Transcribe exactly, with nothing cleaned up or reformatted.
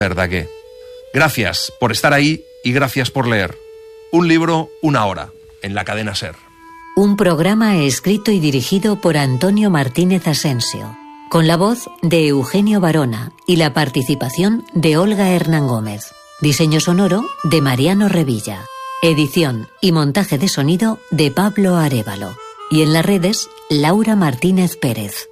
Verdaguer. Gracias por estar ahí y gracias por leer. Un libro, una hora, en la cadena SER. Un programa escrito y dirigido por Antonio Martínez Asensio, con la voz de Eugenio Barona y la participación de Olga Hernán Gómez. Diseño sonoro de Mariano Revilla. Edición y montaje de sonido de Pablo Arévalo. Y en las redes, Laura Martínez Pérez.